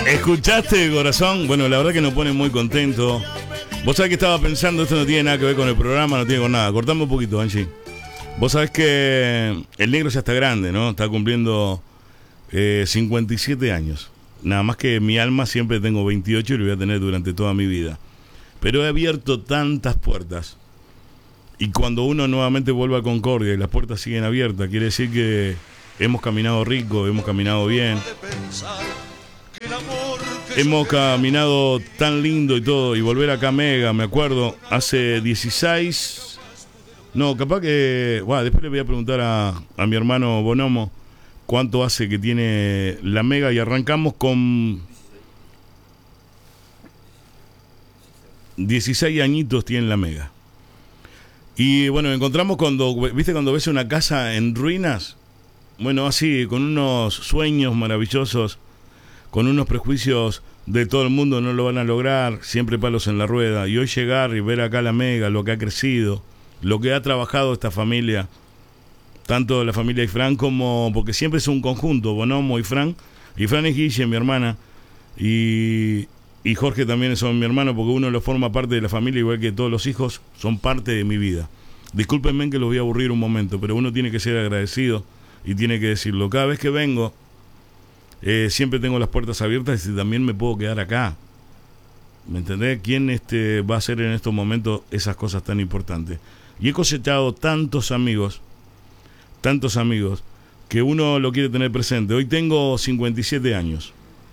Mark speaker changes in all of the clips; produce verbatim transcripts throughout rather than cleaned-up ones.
Speaker 1: ¿Escuchaste, corazón? Bueno, la verdad que nos pone muy contento. Vos sabés que estaba pensando, esto no tiene nada que ver con el programa, no tiene con nada. Cortame un poquito, Angie. Vos sabés que el negro ya está grande, ¿no? Está cumpliendo eh, cincuenta y siete años. Nada más que mi alma siempre tengo veintiocho y lo voy a tener durante toda mi vida. Pero he abierto tantas puertas. Y cuando uno nuevamente vuelve a Concordia y las puertas siguen abiertas, quiere decir que hemos caminado rico, hemos caminado bien. Hemos caminado tan lindo y todo. Y volver acá a Mega, me acuerdo, hace dieciséis... No, capaz que... Bueno, después le voy a preguntar a, a mi hermano Bonomo cuánto hace que tiene la Mega. Y arrancamos con... dieciséis añitos tiene la Mega. Y bueno, encontramos cuando... ¿Viste cuando ves una casa en ruinas? Bueno, así, con unos sueños maravillosos, con unos prejuicios de todo el mundo, no lo van a lograr, siempre palos en la rueda. Y hoy llegar y ver acá la Mega, lo que ha crecido, lo que ha trabajado esta familia, tanto la familia Ifrán como... Porque siempre es un conjunto, Bonomo y Fran. Y Fran es Guille, mi hermana. Y, y Jorge también es mi hermano, porque uno lo forma parte de la familia, igual que todos los hijos son parte de mi vida. Discúlpenme que los voy a aburrir un momento, pero uno tiene que ser agradecido y tiene que decirlo. Cada vez que vengo, eh, siempre tengo las puertas abiertas y también me puedo quedar acá. ¿Me entendés? ¿Quién este, va a hacer en estos momentos esas cosas tan importantes? Y he cosechado tantos amigos, tantos amigos, que uno lo quiere tener presente. Hoy tengo cincuenta y siete años.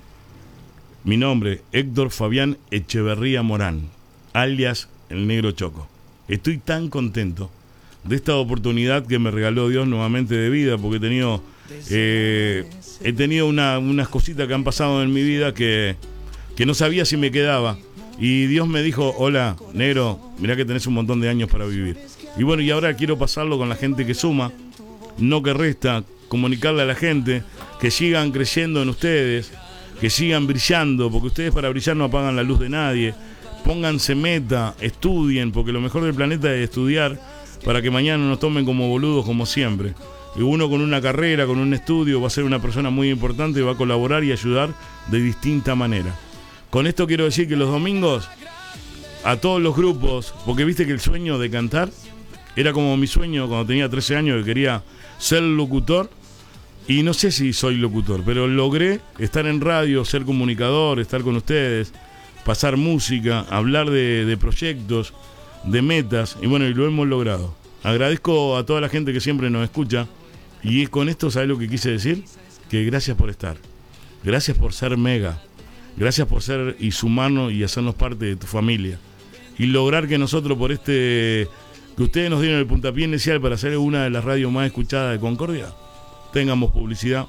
Speaker 1: Mi nombre, Héctor Fabián Echeverría Morán, alias El Negro Choco. Estoy tan contento de esta oportunidad que me regaló Dios nuevamente de vida, porque he tenido, eh, he tenido una, unas cositas que han pasado en mi vida que, que no sabía si me quedaba. Y Dios me dijo: hola, negro, mirá que tenés un montón de años para vivir. Y bueno, y ahora quiero pasarlo con la gente que suma, no que resta, comunicarle a la gente que sigan creyendo en ustedes, que sigan brillando, porque ustedes para brillar no apagan la luz de nadie. Pónganse meta, estudien, porque lo mejor del planeta es estudiar, para que mañana no nos tomen como boludos como siempre. Y uno con una carrera, con un estudio, va a ser una persona muy importante y va a colaborar y ayudar de distinta manera. Con esto quiero decir que los domingos, a todos los grupos, porque viste que el sueño de cantar era como mi sueño cuando tenía trece años, que quería ser locutor. Y no sé si soy locutor, pero logré estar en radio, ser comunicador, estar con ustedes, pasar música, hablar de, de proyectos, de metas, y bueno, y lo hemos logrado. Agradezco a toda la gente que siempre nos escucha, y con esto, ¿sabes lo que quise decir? Que gracias por estar, gracias por ser Mega, gracias por ser y sumarnos y hacernos parte de tu familia, y lograr que nosotros, por este, que ustedes nos dieron el puntapié inicial para ser una de las radios más escuchadas de Concordia, tengamos publicidad,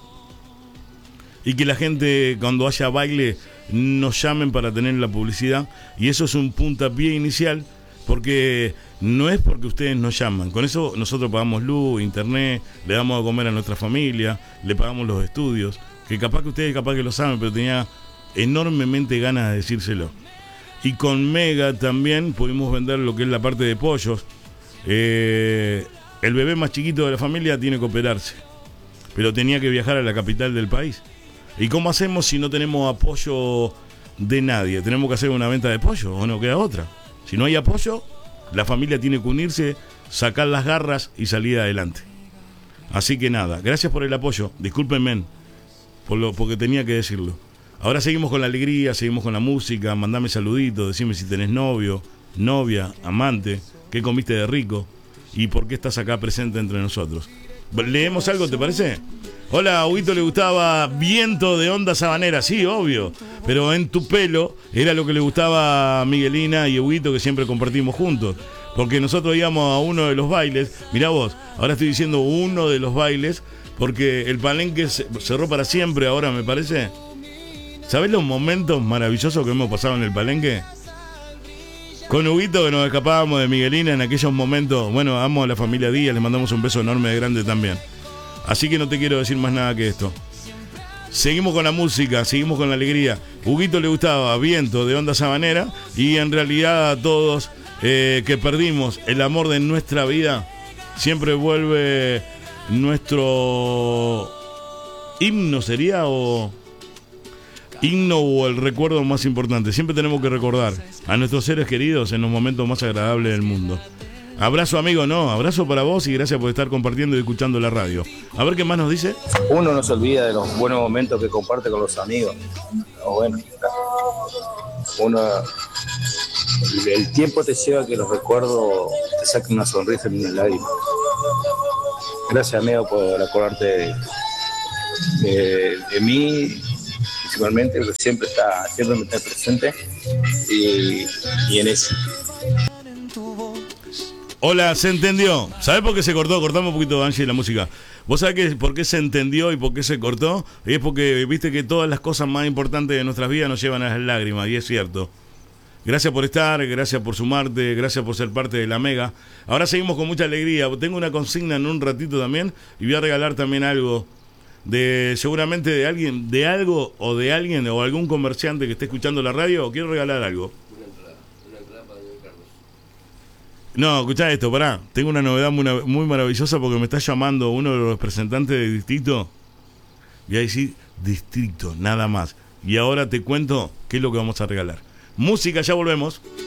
Speaker 1: y que la gente, cuando haya baile, nos llamen para tener la publicidad. Y eso es un puntapié inicial, porque no es porque ustedes nos llaman. Con eso nosotros pagamos luz, internet, le damos a comer a nuestra familia, le pagamos los estudios, que capaz que ustedes capaz que lo saben, pero tenía enormemente ganas de decírselo. Y con Mega también pudimos vender lo que es la parte de pollos. Eh, el bebé más chiquito de la familia tiene que operarse, pero tenía que viajar a la capital del país. ¿Y cómo hacemos si no tenemos apoyo de nadie? Tenemos que hacer una venta de pollo, o no queda otra. Si no hay apoyo, la familia tiene que unirse, sacar las garras y salir adelante. Así que nada, gracias por el apoyo. Discúlpenme por lo, porque tenía que decirlo. Ahora seguimos con la alegría, seguimos con la música. Mandame saluditos, decime si tenés novio, novia, amante, qué comiste de rico y por qué estás acá presente entre nosotros. ¿Leemos algo, te parece? Hola, a Huguito le gustaba Viento de Onda Sabanera. Sí, obvio, pero En tu pelo era lo que le gustaba a Miguelina y Huguito, que siempre compartimos juntos, porque nosotros íbamos a uno de los bailes. Mirá vos, ahora estoy diciendo uno de los bailes, porque el palenque cerró para siempre ahora, me parece. ¿Sabés los momentos maravillosos que hemos pasado en el palenque? Con Huguito, que nos escapábamos de Miguelina en aquellos momentos. Bueno, amo a la familia Díaz, les mandamos un beso enorme de grande también. Así que no te quiero decir más nada que esto. Seguimos con la música, seguimos con la alegría. Huguito le gustaba Viento de Onda Sabanera, y en realidad a todos eh, que perdimos el amor de nuestra vida, siempre vuelve nuestro himno, ¿sería? O himno o el recuerdo más importante. Siempre tenemos que recordar a nuestros seres queridos en los momentos más agradables del mundo. Abrazo, amigo, no, abrazo para vos y gracias por estar compartiendo y escuchando la radio. A ver qué más nos dice.
Speaker 2: Uno no se olvida de los buenos momentos que comparte con los amigos. No, bueno, uno, el tiempo te lleva a que los recuerdos te saquen una sonrisa y una lágrima. Gracias, amigo, por acordarte de, de, de mí, principalmente, porque siempre está, siempre me está presente y, y en eso.
Speaker 1: Hola, ¿se entendió? ¿Sabés por qué se cortó? Cortamos un poquito, Angie, la música. ¿Vos sabés que, por qué se entendió y por qué se cortó? Y es porque viste que todas las cosas más importantes de nuestras vidas nos llevan a las lágrimas, y es cierto. Gracias por estar, gracias por sumarte, gracias por ser parte de la Mega. Ahora seguimos con mucha alegría. Tengo una consigna en un ratito también y voy a regalar también algo de, seguramente de alguien, de algo o de alguien o algún comerciante que esté escuchando la radio. Quiero regalar algo. No, escuchá esto, pará. Tengo una novedad muy, muy maravillosa porque me está llamando uno de los representantes de Distrito. Voy a decir Distrito, nada más. Y ahora te cuento qué es lo que vamos a regalar. Música, ya volvemos.